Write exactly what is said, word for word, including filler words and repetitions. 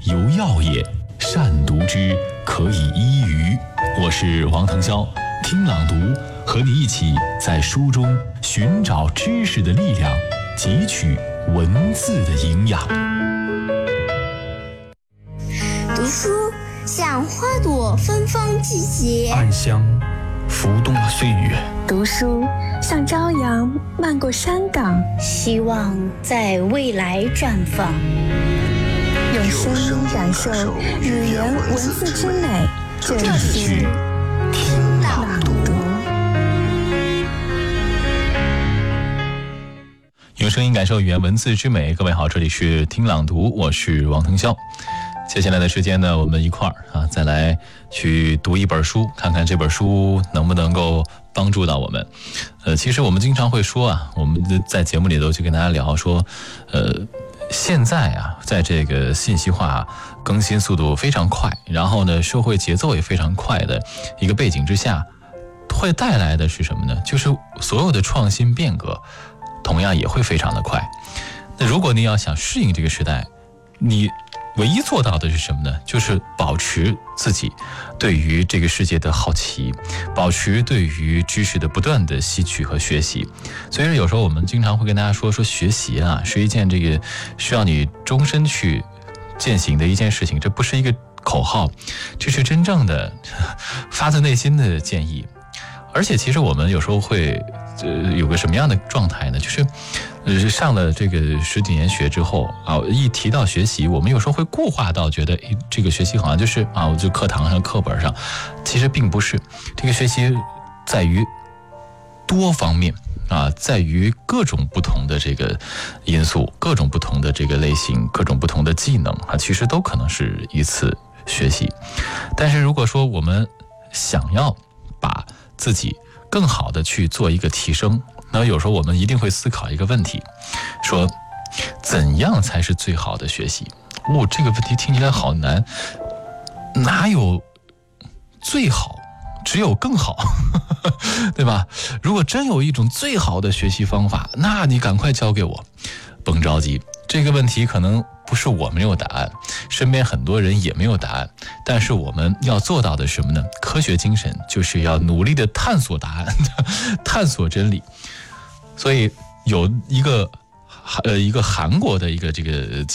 由药也，善读之，可以医于。我是王腾霄，听朗读，和你一起在书中寻找知识的力量，汲取文字的营养。 读书像花朵芬芳季节， 暗香浮动了岁月。 读书像朝阳漫过山岗， 希望在未来绽放。 用声音感受语言文字之美，这里是听朗读。 用声音感受语言文字之美。各位好，这里是听朗读，我是王腾霄。接下来的时间呢，我们一块儿啊，再来去读一本书，看看这本书能不能够帮助到我们。呃，其实我们经常会说啊，我们在节目里头去跟大家聊说，呃，现在啊，在这个信息化更新速度非常快，然后呢，社会节奏也非常快的一个背景之下，会带来的是什么呢？就是所有的创新变革，同样也会非常的快。那如果你要想适应这个时代，你唯一做到的是什么呢？就是保持自己对于这个世界的好奇，保持对于知识的不断的吸取和学习。所以有时候我们经常会跟大家说，说学习啊是一件这个需要你终身去践行的一件事情，这不是一个口号，这是真正的发自内心的建议。而且其实我们有时候会呃有个什么样的状态呢？就是呃上了这个十几年学之后啊，一提到学习，我们有时候会固化到觉得诶这个学习好像就是啊，我就课堂上课本上，其实并不是。这个学习在于多方面啊，在于各种不同的这个因素，各种不同的这个类型，各种不同的技能啊，其实都可能是一次学习。但是如果说我们想要把自己更好的去做一个提升，那有时候我们一定会思考一个问题，说怎样才是最好的学习？哦，这个问题听起来好难，哪有最好，只有更好对吧？如果真有一种最好的学习方法，那你赶快教给我。甭着急，这个问题可能不是我没有答案，身边很多人也没有答案，但是我们要做到的是什么呢？科学精神就是要努力的探索答案，探索真理。所以有一个呃一个韩国的一个这个